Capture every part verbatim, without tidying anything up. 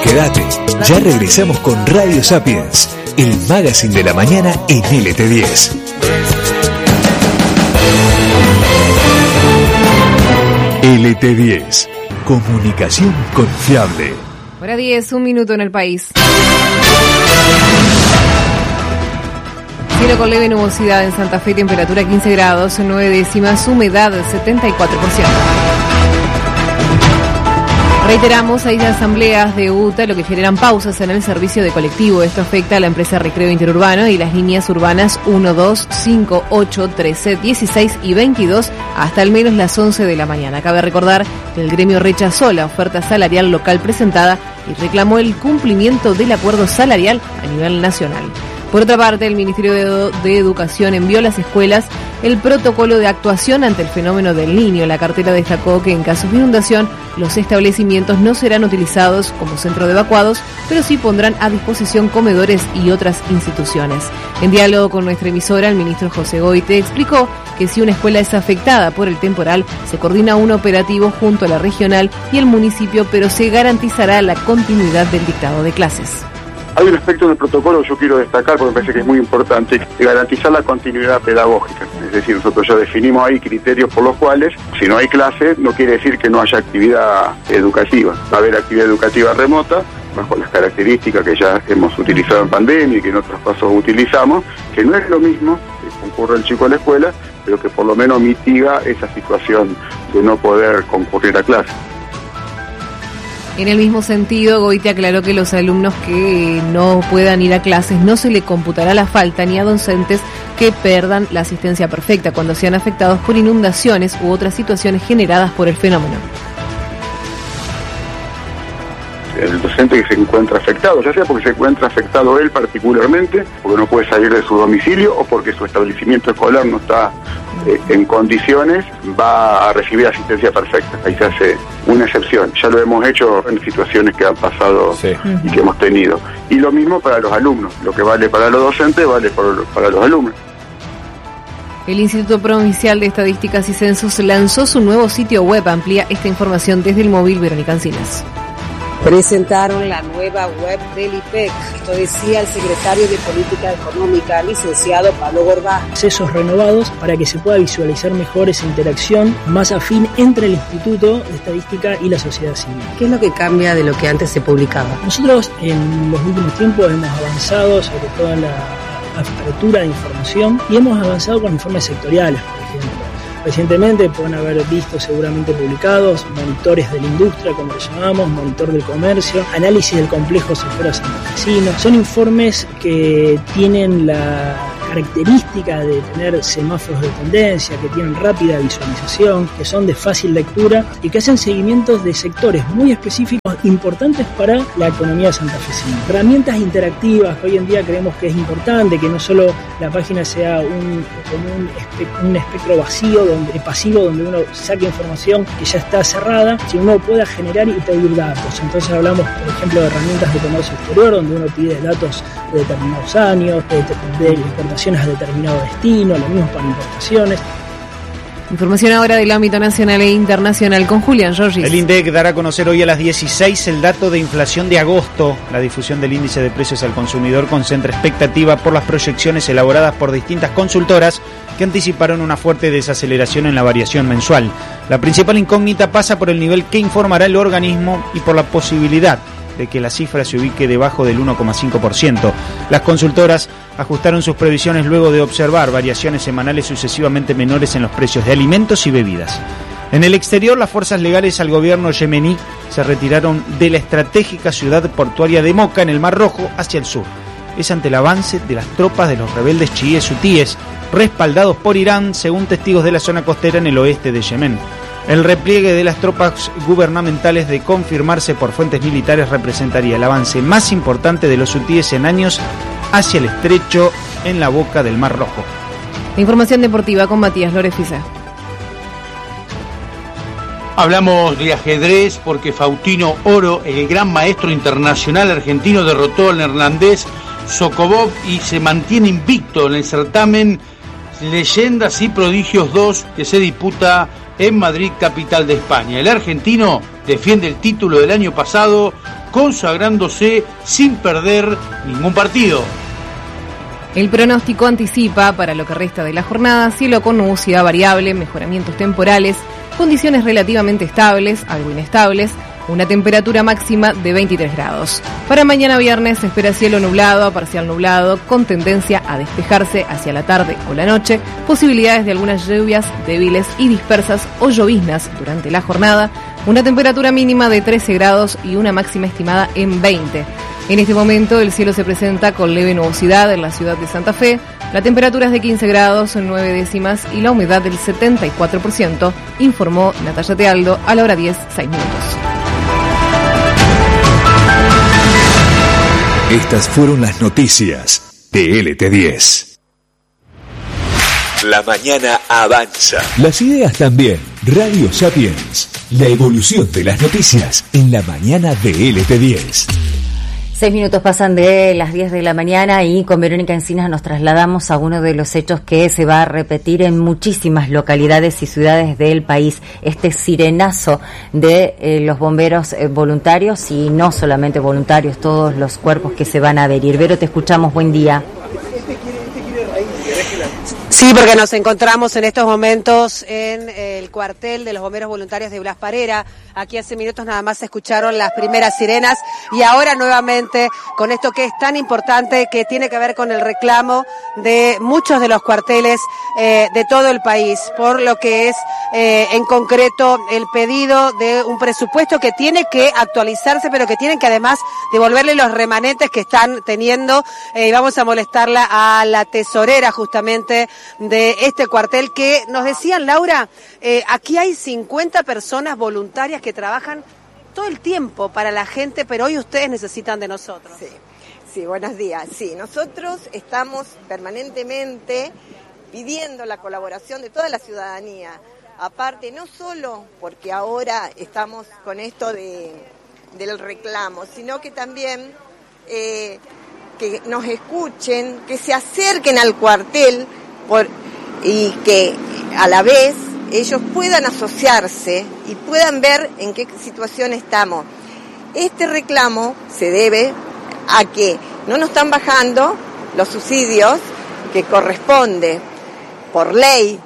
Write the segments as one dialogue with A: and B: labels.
A: Quédate, ya regresamos con Radio Sapiens, el magazine de la mañana en L T diez. L T diez, comunicación confiable.
B: Hora diez, un minuto en el país. Cielo con leve nubosidad en Santa Fe, temperatura quince grados, nueve décimas, humedad setenta y cuatro por ciento. Reiteramos, hay asambleas de U T A, lo que generan pausas en el servicio de colectivo. Esto afecta a la empresa Recreo Interurbano y las líneas urbanas uno, dos, cinco, ocho, trece, dieciséis y veintidós hasta al menos las once de la mañana. Cabe recordar que el gremio rechazó la oferta salarial local presentada y reclamó el cumplimiento del acuerdo salarial a nivel nacional. Por otra parte, el Ministerio de, de Educación envió a las escuelas el protocolo de actuación ante el fenómeno del Niño. La cartera destacó que en casos de inundación los establecimientos no serán utilizados como centro de evacuados, pero sí pondrán a disposición comedores y otras instituciones. En diálogo con nuestra emisora, el ministro José Goite explicó que si una escuela es afectada por el temporal, se coordina un operativo junto a la regional y el municipio, pero se garantizará la continuidad del dictado de clases.
C: Hay un aspecto del protocolo que yo quiero destacar porque me parece que es muy importante, garantizar la continuidad pedagógica. Es decir, nosotros ya definimos ahí criterios por los cuales, si no hay clase, no quiere decir que no haya actividad educativa. Va a haber actividad educativa remota, bajo las características que ya hemos utilizado en pandemia y que en otros casos utilizamos, que no es lo mismo que concurre el chico a la escuela, pero que por lo menos mitiga esa situación de no poder concurrir a clase.
B: En el mismo sentido, Goite aclaró que los alumnos que no puedan ir a clases no se le computará la falta ni a docentes que perdan la asistencia perfecta cuando sean afectados por inundaciones u otras situaciones generadas por el fenómeno.
C: El docente que se encuentra afectado, ya sea porque se encuentra afectado él particularmente, porque no puede salir de su domicilio o porque su establecimiento escolar no está eh, en condiciones, va a recibir asistencia perfecta. Ahí se hace una excepción. Ya lo hemos hecho en situaciones que han pasado sí. y que hemos tenido. Y lo mismo para los alumnos. Lo que vale para los docentes vale para, para los alumnos.
B: El Instituto Provincial de Estadísticas y Censos lanzó su nuevo sitio web. Amplía esta información desde el móvil Verónica Encinas.
D: Presentaron la nueva web del I P E C, esto decía el secretario de Política Económica, licenciado Pablo Gorbá.
E: Procesos renovados para que se pueda visualizar mejor esa interacción más afín entre el Instituto de Estadística y la sociedad civil.
D: ¿Qué es lo que cambia de lo que antes se publicaba?
E: Nosotros en los últimos tiempos hemos avanzado sobre todo en la apertura de información y hemos avanzado con informes sectoriales, por ejemplo. Recientemente pueden haber visto seguramente publicados monitores de la industria, como le llamamos, monitor del comercio, análisis del complejo sofero santafesino. Son informes que tienen la característica de tener semáforos de tendencia, que tienen rápida visualización, que son de fácil lectura y que hacen seguimientos de sectores muy específicos importantes para la economía santafesina. Herramientas interactivas, hoy en día creemos que es importante que no solo la página sea un, como un, espe- un espectro vacío, donde, pasivo, donde uno saque información que ya está cerrada, sino uno pueda generar y pedir datos. Entonces hablamos, por ejemplo, de herramientas de comercio exterior, donde uno pide datos de determinados años, de, de importaciones a determinado destino, lo mismo para importaciones.
B: Información ahora del ámbito nacional e internacional con Julián Giorgis.
F: El INDEC dará a conocer hoy a las dieciséis el dato de inflación de agosto. La difusión del índice de precios al consumidor concentra expectativa por las proyecciones elaboradas por distintas consultoras que anticiparon una fuerte desaceleración en la variación mensual. La principal incógnita pasa por el nivel que informará el organismo y por la posibilidad de que la cifra se ubique debajo del uno coma cinco por ciento. Las consultoras ajustaron sus previsiones luego de observar variaciones semanales sucesivamente menores en los precios de alimentos y bebidas. En el exterior, las fuerzas legales al gobierno yemení se retiraron de la estratégica ciudad portuaria de Moca en el Mar Rojo hacia el sur. Es ante el avance de las tropas de los rebeldes chiíes hutíes, respaldados por Irán, según testigos de la zona costera en el oeste de Yemen. El repliegue de las tropas gubernamentales, de confirmarse por fuentes militares, representaría el avance más importante de los hutíes en años hacia el estrecho en la boca del Mar Rojo.
B: Información deportiva con Matías Lorefiza.
G: Hablamos de ajedrez porque Faustino Oro, el gran maestro internacional argentino, derrotó al neerlandés Sokolov y se mantiene invicto en el certamen Leyendas y Prodigios dos que se disputa en Madrid, capital de España. El argentino defiende el título del año pasado consagrándose sin perder ningún partido.
B: El pronóstico anticipa para lo que resta de la jornada cielo con nubosidad variable, mejoramientos temporales, condiciones relativamente estables, algo inestables, una temperatura máxima de veintitrés grados. Para mañana viernes se espera cielo nublado a parcial nublado, con tendencia a despejarse hacia la tarde o la noche, posibilidades de algunas lluvias débiles y dispersas o lloviznas durante la jornada, una temperatura mínima de trece grados y una máxima estimada en veinte. En este momento el cielo se presenta con leve nubosidad en la ciudad de Santa Fe, la temperatura es de quince grados, nueve décimas y la humedad del setenta y cuatro por ciento, informó Natalia Tealdo a la hora diez, seis minutos.
A: Estas fueron las noticias de L T diez. La mañana avanza. Las ideas también. Radio Sapiens. La evolución de las noticias en la mañana de L T diez.
H: Seis minutos pasan de las diez de la mañana y con Verónica Encinas nos trasladamos a uno de los hechos que se va a repetir en muchísimas localidades y ciudades del país. Este sirenazo de eh, los bomberos eh, voluntarios y no solamente voluntarios, todos los cuerpos que se van a adherir. Vero, te escuchamos, buen día.
D: Sí, porque nos encontramos en estos momentos en el cuartel de los bomberos voluntarios de Blas Parera. Aquí hace minutos nada más se escucharon las primeras sirenas y ahora nuevamente con esto que es tan importante, que tiene que ver con el reclamo de muchos de los cuarteles eh, de todo el país, por lo que es eh, en concreto el pedido de un presupuesto que tiene que actualizarse, pero que tienen que además devolverle los remanentes que están teniendo. Eh, y vamos a molestarla a la tesorera justamente de este cuartel, que nos decían, Laura, eh, aquí hay cincuenta personas voluntarias que trabajan todo el tiempo para la gente, pero hoy ustedes necesitan de nosotros.
I: Sí, sí, buenos días. Sí, nosotros estamos permanentemente pidiendo la colaboración de toda la ciudadanía. Aparte, no solo porque ahora estamos con esto de, del reclamo, sino que también eh, que nos escuchen, que se acerquen al cuartel por, y que a la vez ellos puedan asociarse y puedan ver en qué situación estamos. Este reclamo se debe a que no nos están bajando los subsidios que corresponde por ley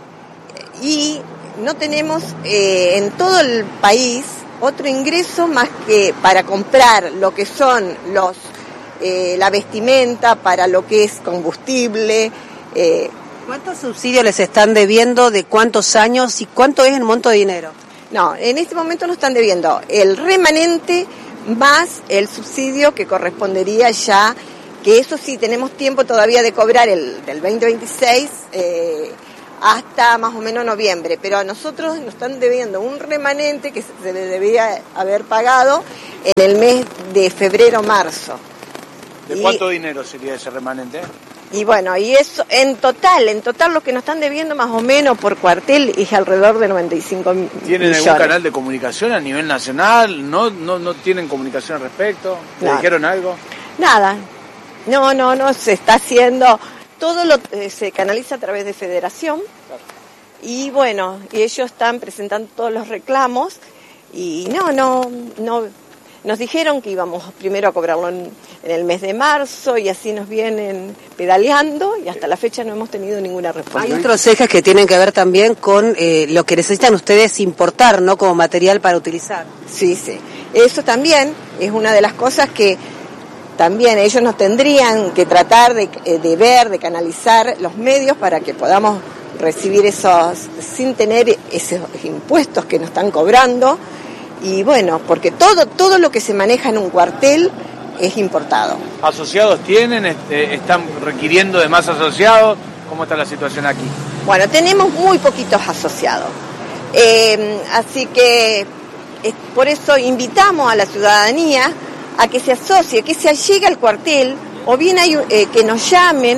I: y no tenemos eh, en todo el país otro ingreso más que para comprar lo que son los eh, la vestimenta, para lo que es combustible. Eh,
D: ¿Cuántos subsidios les están debiendo, de cuántos años y cuánto es el monto de dinero?
I: No, en este momento nos están debiendo el remanente más el subsidio que correspondería ya, que eso sí, tenemos tiempo todavía de cobrar el del veinte veintiséis eh, hasta más o menos noviembre, pero a nosotros nos están debiendo un remanente que se debía haber pagado en el mes de febrero-marzo.
J: ¿De cuánto y, dinero sería ese remanente?
I: Y bueno, y eso en total, en total lo que nos están debiendo más o menos por cuartel es alrededor de noventa y cinco millones.
J: ¿Tienen algún canal de comunicación a nivel nacional? ¿No no no tienen comunicación al respecto? ¿Le
I: Nada.
J: dijeron algo?
I: Nada, no, no, no, se está haciendo, todo lo eh, se canaliza a través de Federación. Claro. Y bueno, y ellos están presentando todos los reclamos y no, no, no... Nos dijeron que íbamos primero a cobrarlo en, en el mes de marzo y así nos vienen pedaleando y hasta la fecha no hemos tenido ninguna respuesta.
D: Hay otros ejes que tienen que ver también con eh, lo que necesitan ustedes importar, ¿no? Como material para utilizar.
I: Sí, sí. Eso también es una de las cosas que también ellos nos tendrían que tratar de, de ver, de canalizar los medios para que podamos recibir esos, sin tener esos impuestos que nos están cobrando. Y bueno, porque todo todo lo que se maneja en un cuartel es importado.
J: ¿Asociados tienen? Este, ¿Están requiriendo de más asociados? ¿Cómo está la situación aquí?
I: Bueno, tenemos muy poquitos asociados. Eh, así que eh, por eso invitamos a la ciudadanía a que se asocie, que se allegue al cuartel, o bien hay, eh, que nos llamen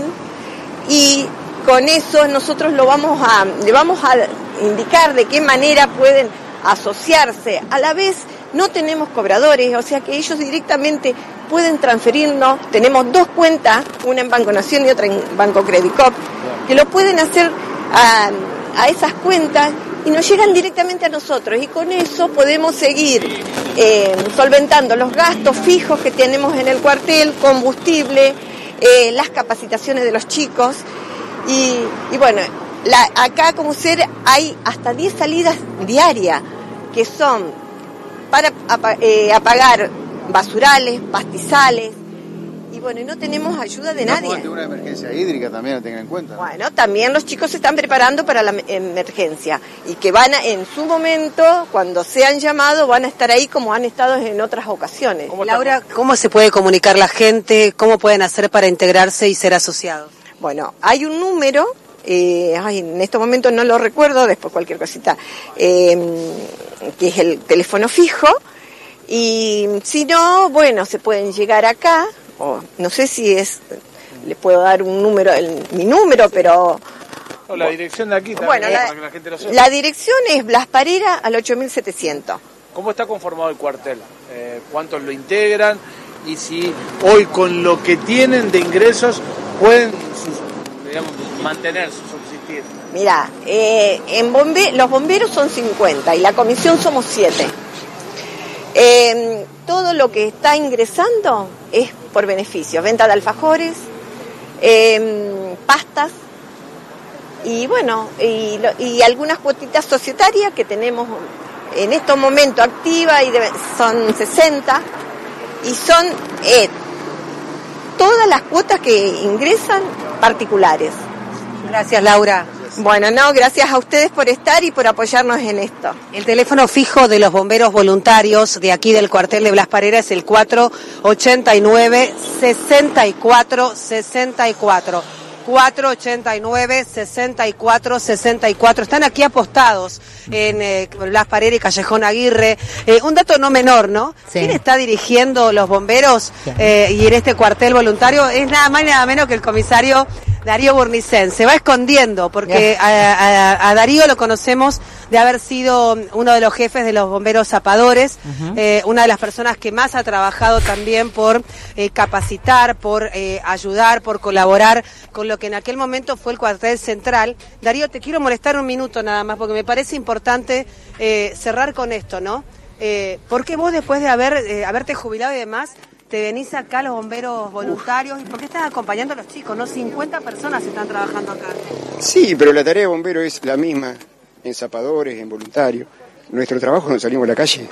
I: y con eso nosotros lo vamos a, le vamos a indicar de qué manera pueden asociarse. A la vez no tenemos cobradores, o sea que ellos directamente pueden transferirnos. Tenemos dos cuentas, una en Banco Nación y otra en Banco Credicop, que lo pueden hacer a, a esas cuentas y nos llegan directamente a nosotros, y con eso podemos seguir eh, solventando los gastos fijos que tenemos en el cuartel, combustible, eh, las capacitaciones de los chicos, y, y bueno, la, acá como ser hay hasta diez salidas diarias, que son para apa, eh, apagar basurales, pastizales, y bueno, no tenemos ayuda de nadie.
K: Ante una emergencia hídrica también, lo tengan en cuenta, ¿no?
I: Bueno, también los chicos se están preparando para la emergencia y que van a, en su momento, cuando sean llamados, van a estar ahí como han estado en otras ocasiones.
D: ¿Cómo Laura, ¿cómo se puede comunicar la gente? ¿Cómo pueden hacer para integrarse y ser asociados?
I: Bueno, hay un número, eh, ay, en estos momentos no lo recuerdo, después cualquier cosita, eh, que es el teléfono fijo, y si no, bueno, se pueden llegar acá, o no sé si es, le puedo dar un número, el, mi número, pero...
J: O la dirección de aquí también,
I: bueno, la,
J: para que la gente lo sepa.
I: La dirección es Blas Parera al ocho mil setecientos.
J: ¿Cómo está conformado el cuartel? Eh, ¿Cuántos lo integran? Y si hoy con lo que tienen de ingresos pueden, digamos, mantenerse, subsistir.
I: Mira, eh, en bombe, los bomberos son cincuenta y la comisión somos siete. Eh, todo lo que está ingresando es por beneficios, venta de alfajores, eh, pastas y bueno, y, lo, y algunas cuotitas societarias que tenemos en estos momentos activas, y de, son sesenta, y son eh, todas las cuotas que ingresan particulares.
D: Gracias, Laura.
I: Bueno, no, gracias a ustedes por estar y por apoyarnos en esto.
D: El teléfono fijo de los bomberos voluntarios de aquí del cuartel de Blas Parera es el cuatro ochenta y nueve, sesenta y cuatro, sesenta y cuatro. cuatro ochenta y nueve, sesenta y cuatro, sesenta y cuatro. Están aquí apostados en eh, Blas Parera y Callejón Aguirre. Eh, un dato no menor, ¿no? Sí. ¿Quién está dirigiendo los bomberos eh, y en este cuartel voluntario? Es nada más y nada menos que el comisario Darío Burnicén. Se va escondiendo porque a, a, a Darío lo conocemos de haber sido uno de los jefes de los bomberos zapadores, uh-huh. eh, una de las personas que más ha trabajado también por eh, capacitar, por eh, ayudar, por colaborar con lo que en aquel momento fue el cuartel central. Darío, te quiero molestar un minuto nada más porque me parece importante eh, cerrar con esto, ¿no? Eh, ¿Por qué vos, después de haber eh, haberte jubilado y demás, te venís acá los bomberos voluntarios? ¿Y por qué estás acompañando a los chicos? ¿No? cincuenta personas están trabajando acá.
L: Sí, pero la tarea de bombero es la misma en zapadores, en voluntarios. Nuestro trabajo no salimos a la calle.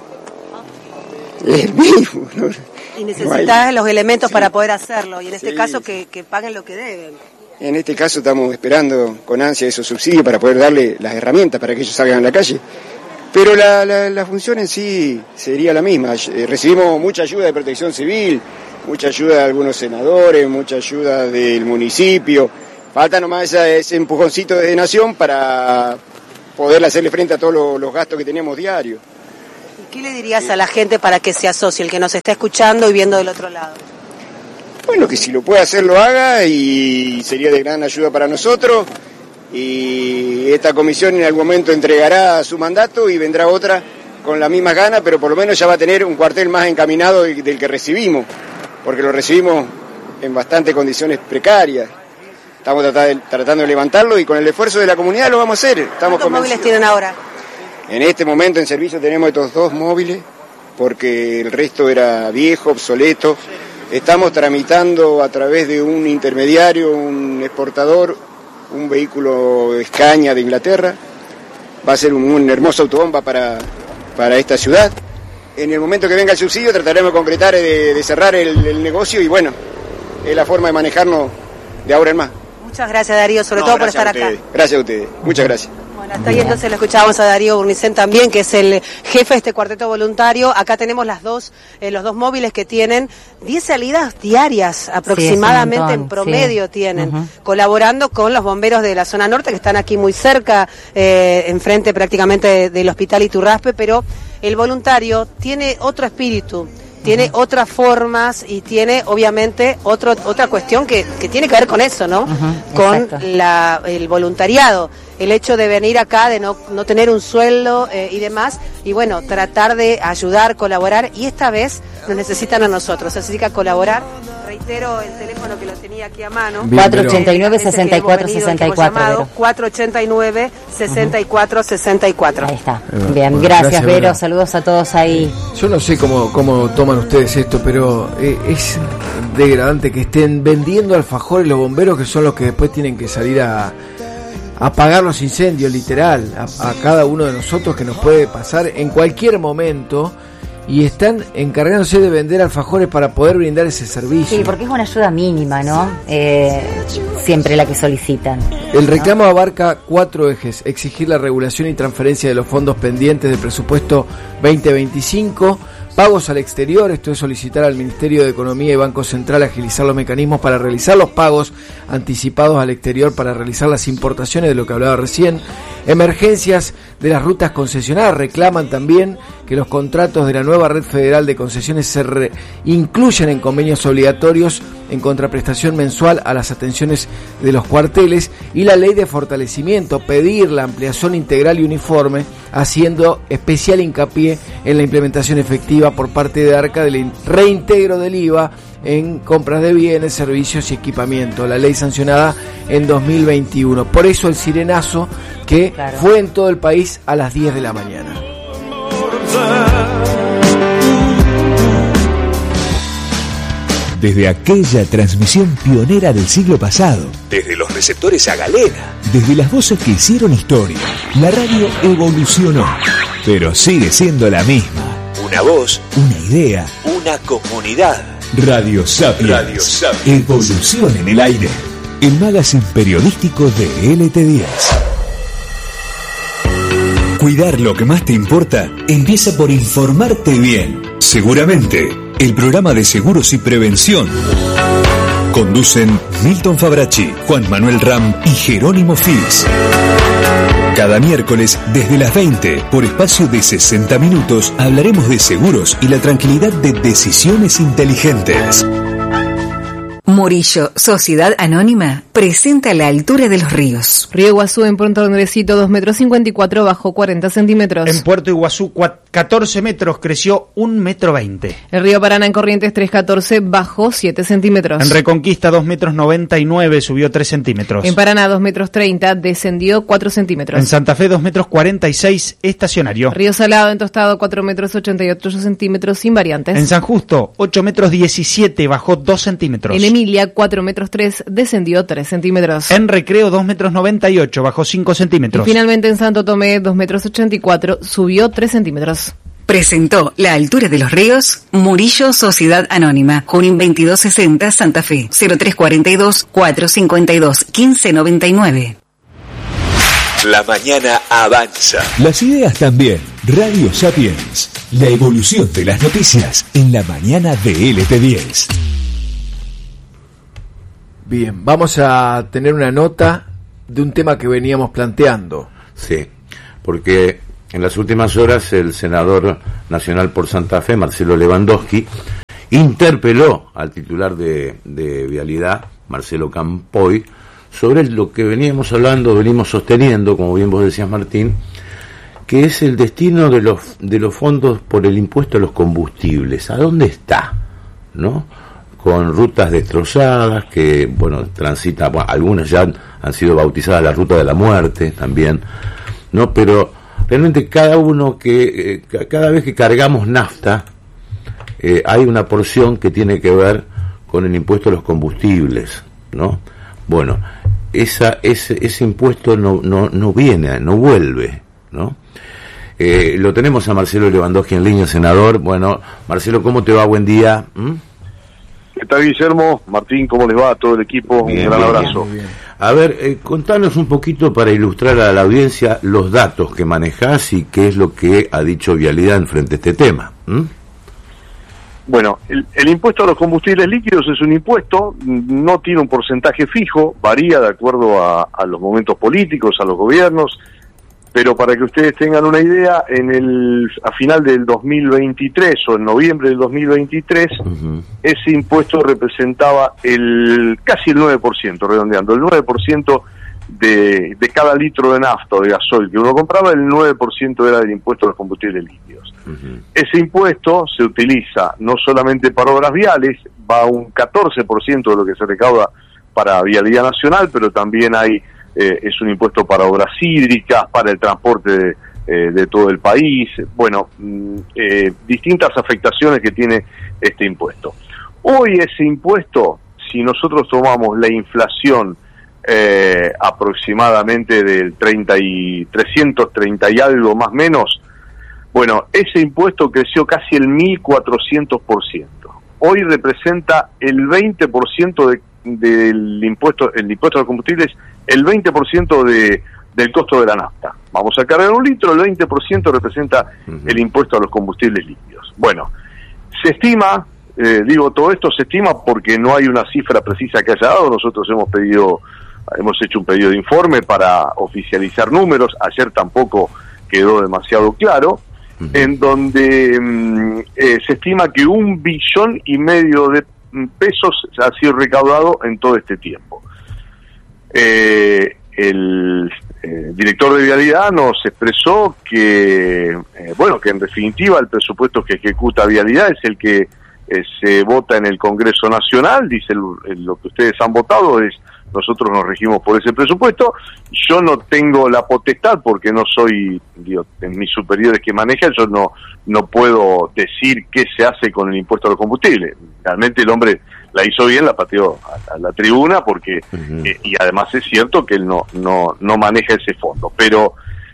L: Es el mismo, ¿no?
D: Y necesitas los elementos sí. para poder hacerlo, y en este
L: sí.
D: caso que, que paguen lo que deben.
L: En este caso estamos esperando con ansia esos subsidios para poder darle las herramientas para que ellos salgan a la calle. Pero la, la, la función en sí sería la misma. Recibimos mucha ayuda de Protección Civil, mucha ayuda de algunos senadores, mucha ayuda del municipio. Falta nomás ese, ese empujoncito de Nación para poder hacerle frente a todos los, los gastos que tenemos diarios.
D: ¿Qué le dirías a la gente para que se asocie, el que nos está escuchando y viendo del otro lado?
L: Bueno, que si lo puede hacer lo haga, y sería de gran ayuda para nosotros. Y esta comisión en algún momento entregará su mandato y vendrá otra con las mismas ganas, pero por lo menos ya va a tener un cuartel más encaminado del, del que recibimos, porque lo recibimos en bastantes condiciones precarias. Estamos tratando de, tratando de levantarlo, y con el esfuerzo de la comunidad lo vamos a hacer. Estamos
D: ¿Cuántos móviles tienen ahora?
L: En este momento en servicio tenemos estos dos móviles, porque el resto era viejo, obsoleto. Estamos tramitando a través de un intermediario, un exportador, un vehículo Scania de Inglaterra. Va a ser un, un hermoso autobomba para, para esta ciudad. En el momento que venga el subsidio trataremos de concretar, de, de cerrar el, el negocio, y bueno, es la forma de manejarnos de ahora en más.
D: Muchas gracias, Darío, sobre no, todo por estar acá.
L: Gracias a ustedes, muchas gracias.
D: Bueno, hasta ahí entonces lo escuchábamos a Darío Burnicén también, que es el jefe de este cuarteto voluntario. Acá tenemos las dos, eh, los dos móviles que tienen diez salidas diarias aproximadamente, sí, en promedio sí. tienen, uh-huh. colaborando con los bomberos de la zona norte, que están aquí muy cerca, eh, enfrente prácticamente de, del Hospital Iturraspe, pero el voluntario tiene otro espíritu, tiene uh-huh. otras formas, y tiene obviamente otro, otra cuestión que, que tiene que ver con eso, ¿no? Uh-huh. Con la, el voluntariado, el hecho de venir acá, de no, no tener un sueldo eh, y demás, y bueno, tratar de ayudar, colaborar, y esta vez nos necesitan a nosotros, así que a colaborar. reitero el teléfono que lo tenía aquí a mano.
H: cuatro ochenta y nueve, sesenta y cuatro sesenta y cuatro.
D: cuatro ochenta y nueve, sesenta y cuatro sesenta y cuatro.
H: Ahí está. Bien, bueno, gracias, gracias Vero. Vero. Saludos a todos ahí.
M: Yo no sé cómo, cómo toman ustedes esto, pero eh, es degradante que estén vendiendo alfajores los bomberos, que son los que después tienen que salir a apagar los incendios, literal, a, a cada uno de nosotros, que nos puede pasar en cualquier momento, y están encargándose de vender alfajores para poder brindar ese servicio.
H: Sí, porque es una ayuda mínima, ¿no? Eh, siempre la que solicitan.
M: El reclamo, ¿no?, abarca cuatro ejes: exigir la regulación y transferencia de los fondos pendientes del presupuesto veinte veinticinco, pagos al exterior, esto es solicitar al Ministerio de Economía y Banco Central agilizar los mecanismos para realizar los pagos anticipados al exterior para realizar las importaciones, de lo que hablaba recién. Emergencias de las rutas concesionadas, reclaman también que los contratos de la nueva red federal de concesiones se re- incluyan en convenios obligatorios en contraprestación mensual a las atenciones de los cuarteles, y la ley de fortalecimiento, pedir la ampliación integral y uniforme, haciendo especial hincapié en la implementación efectiva por parte de ARCA del reintegro del I V A en compras de bienes, servicios y equipamiento, la ley sancionada en dos mil veintiuno. Por eso el sirenazo que claro. fue en todo el país a las diez de la mañana.
A: Desde aquella transmisión pionera del siglo pasado, desde los receptores a galera, desde las voces que hicieron historia, la radio evolucionó, pero sigue siendo la misma. Una voz, una idea, una comunidad. Radio Sapiens. Radio Sapiens. Evolución en el aire. El magazine periodístico de L T diez. Cuidar lo que más te importa empieza por informarte bien. Seguramente, el programa de seguros y prevención. Conducen Milton Fabracci, Juan Manuel Ram y Jerónimo Fis. Cada miércoles, desde las veinte, por espacio de sesenta minutos, hablaremos de seguros y la tranquilidad de decisiones inteligentes.
N: Morillo, Sociedad Anónima, presenta La Altura de los Ríos.
B: Río Iguazú en Punta Andresito, dos metros cincuenta y cuatro, bajó cuarenta centímetros.
F: En Puerto Iguazú, catorce metros, creció un metro veinte.
B: El río Paraná en Corrientes, tres catorce, bajó siete centímetros.
F: En Reconquista, dos metros noventa y nueve, subió tres centímetros.
B: En Paraná, dos metros treinta, descendió cuatro centímetros.
F: En Santa Fe, dos metros cuarenta y seis, estacionario.
B: Río Salado en Tostado, cuatro metros ochenta y ocho centímetros, sin variantes.
F: En San Justo, ocho metros diecisiete, bajó dos centímetros.
B: En Emilia, cuatro metros tres, descendió tres centímetros.
F: En Recreo, dos metros noventa y ocho, bajó cinco centímetros.
B: Y finalmente en Santo Tomé, dos metros ochenta y cuatro, subió tres centímetros.
N: Presentó La Altura de los Ríos, Murillo, Sociedad Anónima, Junín veintidós sesenta, Santa Fe, cero tres cuarenta y dos, cuatrocientos cincuenta y dos, quince noventa y nueve.
A: La mañana avanza. Las ideas también. Radio Sapiens. La evolución de las noticias en la mañana de L T diez.
M: Bien, vamos a tener una nota de un tema que veníamos planteando.
O: Sí, porque en las últimas horas el senador nacional por Santa Fe, Marcelo Lewandowski, interpeló al titular de, de Vialidad, Marcelo Campoy, sobre lo que veníamos hablando, venimos sosteniendo, como bien vos decías, Martín, que es el destino de los de los fondos por el impuesto a los combustibles. ¿A dónde está? ¿No? Con rutas destrozadas que, bueno, transitan, bueno, algunas ya han, han sido bautizadas la ruta de la muerte también, ¿no? Pero realmente cada uno que, eh, cada vez que cargamos nafta, eh, hay una porción que tiene que ver con el impuesto a los combustibles, ¿no? Bueno, esa, ese, ese impuesto no, no, no viene, no vuelve, ¿no? Eh, lo tenemos a Marcelo Lewandowski en línea, senador. Bueno, Marcelo, ¿cómo te va? Buen día. ¿Mm?
P: ¿Qué tal, Guillermo? Martín, ¿cómo les va a todo el equipo?
O: Bien,
P: un gran
O: bien,
P: abrazo.
O: Bien. A ver, eh, contanos un poquito para ilustrar a la audiencia los datos que manejás y qué es lo que ha dicho Vialidad en frente a este tema. ¿Mm?
P: Bueno, el, el impuesto a los combustibles líquidos es un impuesto, no tiene un porcentaje fijo, varía de acuerdo a, a los momentos políticos, a los gobiernos, pero para que ustedes tengan una idea, en el a final del dos mil veintitrés o en noviembre del dos mil veintitrés, uh-huh. ese impuesto representaba el casi el nueve por ciento, redondeando, el nueve por ciento de, de cada litro de nafta o de gasoil que uno compraba, el nueve por ciento era del impuesto a los combustibles líquidos. Uh-huh. Ese impuesto se utiliza no solamente para obras viales, va un catorce por ciento de lo que se recauda para Vialidad Nacional, pero también hay eh, es un impuesto para obras hídricas, para el transporte de, eh, de todo el país, bueno, eh, distintas afectaciones que tiene este impuesto. Hoy ese impuesto, si nosotros tomamos la inflación eh, aproximadamente del treinta y trescientos treinta y algo más menos, bueno, ese impuesto creció casi el mil cuatrocientos por ciento. Hoy representa el veinte por ciento de, del impuesto, el impuesto a los combustibles, el veinte por ciento de, del costo de la nafta. Vamos a cargar un litro, el veinte por ciento representa uh-huh. el impuesto a los combustibles líquidos. Bueno, se estima, eh, digo, todo esto se estima porque no hay una cifra precisa que haya dado. Nosotros hemos pedido, hemos hecho un pedido de informe para oficializar números. Ayer tampoco quedó demasiado claro. Uh-huh. En donde eh, se estima que un billón y medio de pesos ha sido recaudado en todo este tiempo. Eh, el eh, director de Vialidad nos expresó que, eh, bueno, que en definitiva el presupuesto que ejecuta Vialidad es el que eh, se vota en el Congreso Nacional. Dice el, el, lo que ustedes han votado es, nosotros nos regimos por ese presupuesto. Yo no tengo la potestad porque no soy, digo, en mis superiores que manejan, yo no no puedo decir qué se hace con el impuesto a los combustibles. Realmente el hombre la hizo bien, la pateó a, a la tribuna porque uh-huh. eh, y además es cierto que él no no no maneja ese fondo, pero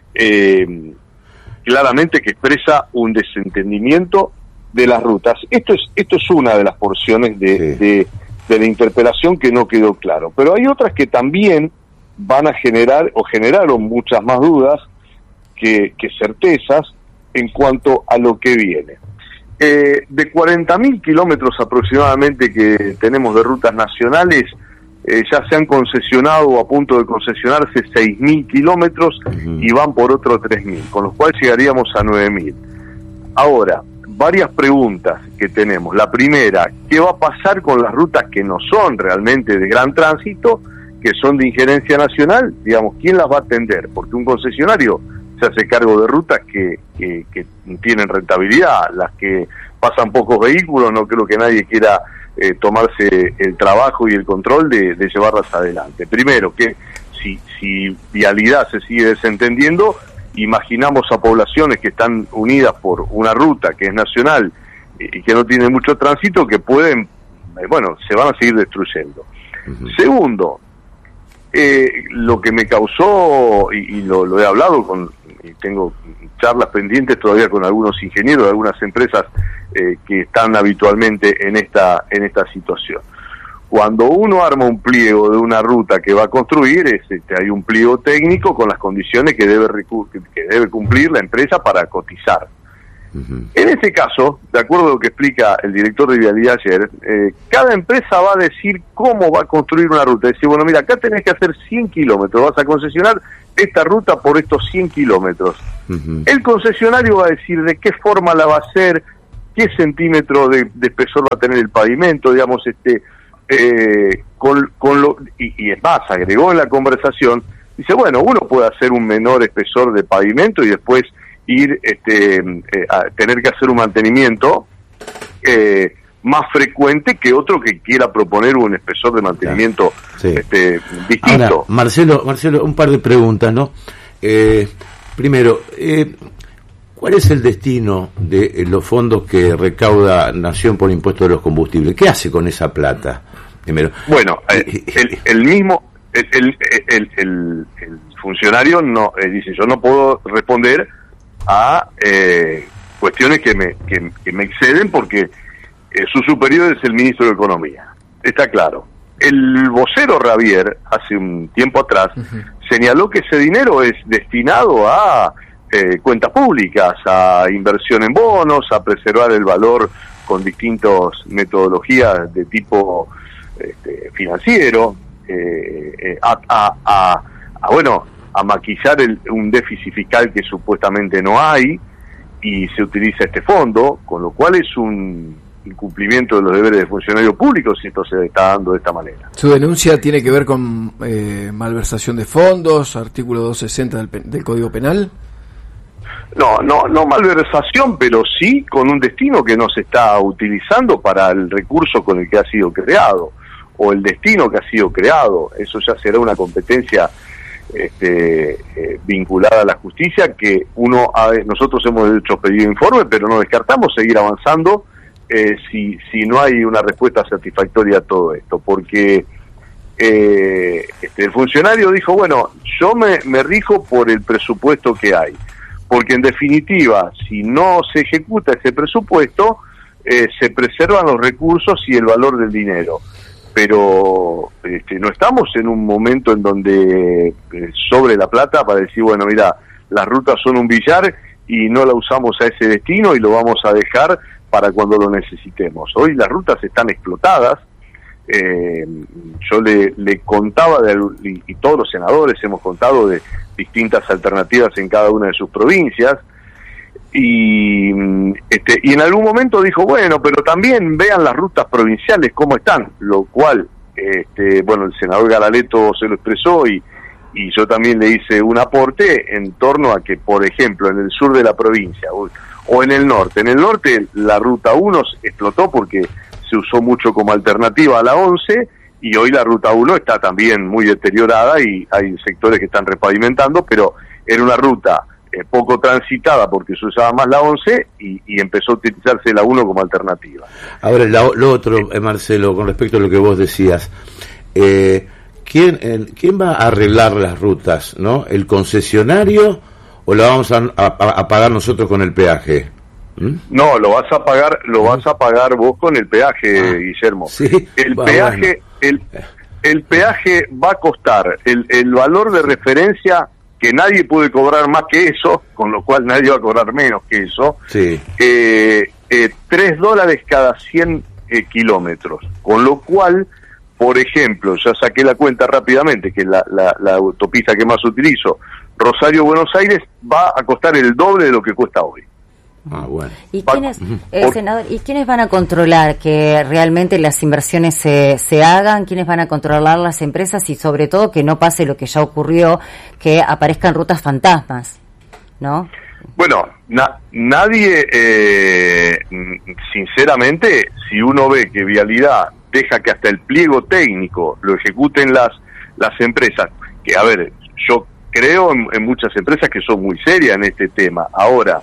P: eh, claramente que expresa un desentendimiento de las rutas. Esto es esto es una de las porciones de, sí. de de la interpelación que no quedó claro, pero hay otras que también van a generar o generaron muchas más dudas que, que certezas en cuanto a lo que viene. Eh, de cuarenta mil kilómetros aproximadamente que tenemos de rutas nacionales, eh, ya se han concesionado o a punto de concesionarse seis mil kilómetros uh-huh. y van por otros tres mil, con lo cual llegaríamos a nueve mil. Ahora, varias preguntas que tenemos. La primera, ¿qué va a pasar con las rutas que no son realmente de gran tránsito, que son de injerencia nacional? Digamos, ¿quién las va a atender? Porque un concesionario se hace cargo de rutas que, que, que tienen rentabilidad, las que pasan pocos vehículos, no creo que nadie quiera eh, tomarse el trabajo y el control de, de llevarlas adelante. Primero, que si, si Vialidad se sigue desentendiendo, imaginamos a poblaciones que están unidas por una ruta que es nacional y que no tiene mucho tránsito, que pueden, bueno, se van a seguir destruyendo. Uh-huh. Segundo, eh, lo que me causó, y, y lo, lo he hablado con, y tengo charlas pendientes todavía con algunos ingenieros de algunas empresas eh, que están habitualmente en esta, en esta situación. Cuando uno arma un pliego de una ruta que va a construir, es, este, hay un pliego técnico con las condiciones que debe, que debe cumplir la empresa para cotizar. Uh-huh. En este caso, de acuerdo a lo que explica el director de Vialidad ayer, eh, cada empresa va a decir cómo va a construir una ruta. Decir, bueno, mira, acá tenés que hacer cien kilómetros, vas a concesionar esta ruta por estos cien kilómetros. Uh-huh. El concesionario va a decir de qué forma la va a hacer, qué centímetro de, de espesor va a tener el pavimento, digamos, este... Eh, con, con lo, y, y es más, agregó en la conversación, dice, bueno, uno puede hacer un menor espesor de pavimento y después ir este, eh, a tener que hacer un mantenimiento eh, más frecuente que otro que quiera proponer un espesor de mantenimiento sí. este, distinto.
O: Ahora, Marcelo, Marcelo, un par de preguntas, ¿no? Eh, primero, eh, ¿cuál es el destino de los fondos que recauda Nación por impuesto de los combustibles? ¿Qué hace con esa plata? Primero.
P: Bueno, el, el, el mismo, el, el, el, el, el funcionario no eh, dice, yo no puedo responder a eh, cuestiones que me, que, que me exceden porque eh, su superior es el ministro de Economía. Está claro. El vocero Ravier, hace un tiempo atrás, uh-huh. señaló que ese dinero es destinado a eh, cuentas públicas, a inversión en bonos, a preservar el valor con distintas metodologías de tipo este, financiero, eh, eh, a, a, a, a, bueno, a maquillar el, un déficit fiscal que supuestamente no hay, y se utiliza este fondo, con lo cual es un incumplimiento de los deberes de funcionarios públicos y esto se está dando de esta manera.
M: Su denuncia tiene que ver con eh, malversación de fondos, artículo doscientos sesenta del, del Código Penal.
P: No, no, no malversación, pero sí con un destino que no se está utilizando para el recurso con el que ha sido creado, o el destino que ha sido creado. Eso ya será una competencia este, eh, vinculada a la justicia, que uno ha, nosotros hemos hecho pedido informe, pero no descartamos seguir avanzando eh, si, si no hay una respuesta satisfactoria a todo esto, porque eh, este, el funcionario dijo, bueno, yo me, me rijo por el presupuesto que hay. Porque en definitiva, si no se ejecuta ese presupuesto, eh, se preservan los recursos y el valor del dinero. Pero este, no estamos en un momento en donde eh, sobre la plata para decir, bueno, mira, las rutas son un billar y no la usamos a ese destino y lo vamos a dejar para cuando lo necesitemos. Hoy las rutas están explotadas. Eh, yo le, le contaba, de, y, y todos los senadores hemos contado de distintas alternativas en cada una de sus provincias, y este y en algún momento dijo, bueno, pero también vean las rutas provinciales cómo están, lo cual, este bueno, el senador Garaleto se lo expresó y, y yo también le hice un aporte en torno a que, por ejemplo, en el sur de la provincia o, o en el norte, en el norte la ruta uno explotó porque se usó mucho como alternativa a la once, y hoy la ruta uno está también muy deteriorada y hay sectores que están repavimentando, pero era una ruta eh, poco transitada porque se usaba más la once y, y empezó a utilizarse la uno como alternativa.
O: Ahora, la, lo otro, eh, Marcelo, con respecto a lo que vos decías, eh, ¿quién, eh, ¿quién va a arreglar las rutas? ¿No? ¿El concesionario o la vamos a, a, a pagar nosotros con el peaje? ¿Mm?
P: No, lo vas a pagar, lo vas a pagar vos con el peaje, ah, Guillermo.
O: ¿Sí?
P: El
O: Va,
P: peaje,
O: bueno.
P: el, el peaje va a costar el, el valor de referencia, que nadie puede cobrar más que eso, con lo cual nadie va a cobrar menos que eso.
O: Sí.
P: Eh, eh, tres dólares cada cien eh, kilómetros, con lo cual, por ejemplo, ya saqué la cuenta rápidamente, que la, la, la autopista que más utilizo, Rosario-Buenos Aires, va a costar el doble de lo que cuesta hoy.
O: Ah, bueno.
H: ¿Y quiénes, eh, senador, ¿y quiénes van a controlar que realmente las inversiones se, se hagan? ¿Quiénes van a controlar las empresas? Y sobre todo que no pase lo que ya ocurrió, que aparezcan rutas fantasmas, ¿no?
P: Bueno, na, nadie, eh, sinceramente, si uno ve que Vialidad deja que hasta el pliego técnico lo ejecuten las, las empresas, que a ver, yo creo en, en muchas empresas que son muy serias en este tema. Ahora,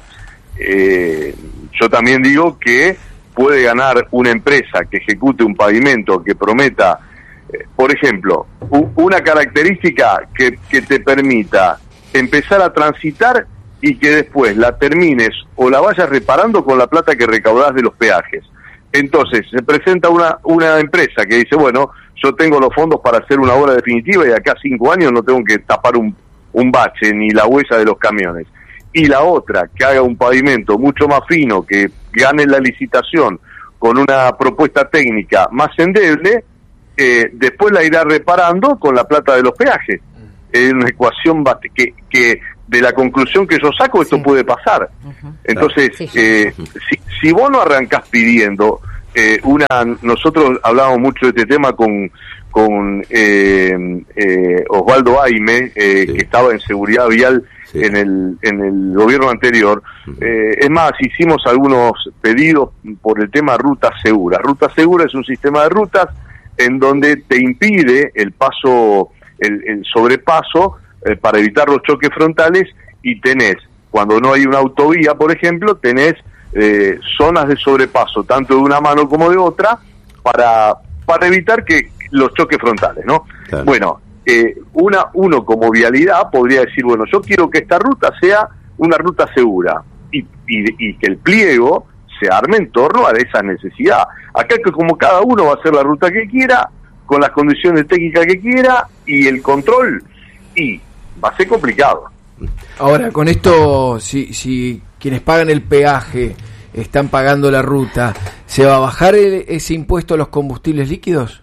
P: Eh, yo también digo que puede ganar una empresa que ejecute un pavimento que prometa, eh, por ejemplo, u- una característica que, que te permita empezar a transitar y que después la termines o la vayas reparando con la plata que recaudás de los peajes. Entonces se presenta una, una empresa que dice, bueno, yo tengo los fondos para hacer una obra definitiva y acá cinco años no tengo que tapar un, un bache ni la huella de los camiones. Y la otra, que haga un pavimento mucho más fino, que gane la licitación con una propuesta técnica más endeble, eh, después la irá reparando con la plata de los peajes. Es una ecuación que, que de la conclusión que yo saco, esto sí puede pasar. Uh-huh. Entonces, sí, sí. Eh, si, si vos no arrancás pidiendo eh, una... Nosotros hablábamos mucho de este tema con con eh, eh, Osvaldo Aime, eh, sí. que estaba en seguridad vial sí. en el en el gobierno anterior. Eh, es más, hicimos algunos pedidos por el tema Ruta Segura. Ruta Segura es un sistema de rutas en donde te impide el paso, el, el sobrepaso eh, para evitar los choques frontales, y tenés, cuando no hay una autovía, por ejemplo, tenés eh, zonas de sobrepaso, tanto de una mano como de otra, para, para evitar que los choques frontales, ¿no? Claro. Bueno, eh, una uno como Vialidad podría decir, bueno, yo quiero que esta ruta sea una ruta segura, y, y, y que el pliego se arme en torno a esa necesidad. Acá que como cada uno va a hacer la ruta que quiera, con las condiciones técnicas que quiera, y el control, y va a ser complicado.
M: Ahora, con esto, si, si quienes pagan el peaje están pagando la ruta, ¿se va a bajar el, ese impuesto a los combustibles líquidos?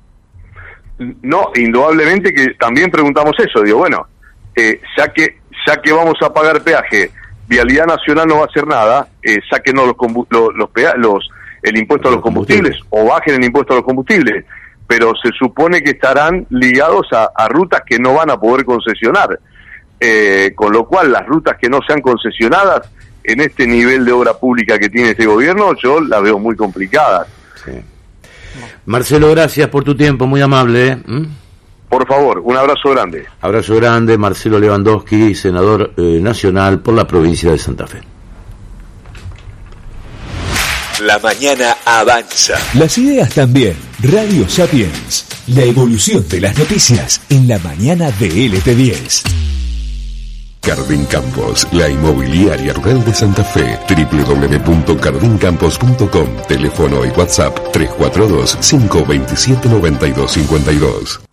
P: No, indudablemente que también preguntamos eso. Digo, bueno, eh, ya que ya que vamos a pagar peaje, Vialidad Nacional no va a hacer nada, eh, sáquenos los, combu- los, los, pea- los el impuesto a los combustibles o bajen el impuesto a los combustibles, pero se supone que estarán ligados a, a rutas que no van a poder concesionar, eh, con lo cual las rutas que no sean concesionadas en este nivel de obra pública que tiene este gobierno, yo las veo muy complicadas.
O: Sí. Marcelo, gracias por tu tiempo, muy amable. ¿eh? ¿Mm?
P: Por favor, un abrazo grande.
O: Abrazo grande, Marcelo Lewandowski, senador eh, nacional por la provincia de Santa Fe.
A: La mañana avanza. Las ideas también. Radio Sapiens. La evolución de las noticias en la mañana de L T diez.
Q: Cardín Campos, la inmobiliaria rural de Santa Fe. doble u doble u doble u punto cardín campos punto com. Teléfono y WhatsApp tres cuatro dos, cinco dos siete, nueve dos cinco dos.